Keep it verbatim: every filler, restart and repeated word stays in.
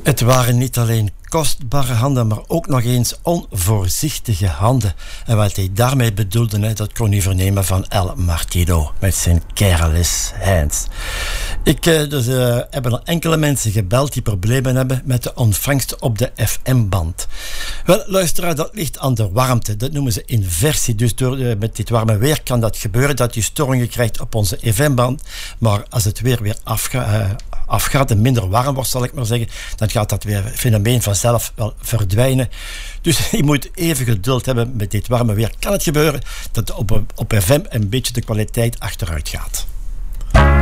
Het waren niet alleen kostbare handen, maar ook nog eens onvoorzichtige handen. En wat hij daarmee bedoelde, hè, dat kon u vernemen van El Martino met zijn careless hands. Ik, uh, dus, uh, hebben al enkele mensen gebeld die problemen hebben met de ontvangst op de F M-band. Wel, luisteraar, dat ligt aan de warmte. Dat noemen ze inversie. Dus door, uh, met dit warme weer kan dat gebeuren, dat je storingen krijgt op onze F M-band. Maar als het weer weer afgaat... Uh, afgaat en minder warm wordt, zal ik maar zeggen, dan gaat dat weer fenomeen vanzelf wel verdwijnen. Dus je moet even geduld hebben met dit warme weer. Kan het gebeuren dat op, op F M een beetje de kwaliteit achteruit gaat.